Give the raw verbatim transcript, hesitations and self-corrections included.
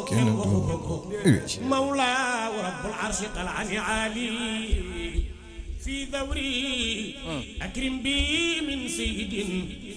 kenn du مولى ورب العرش طلعني عالي في ذوري أكرم بي من سيد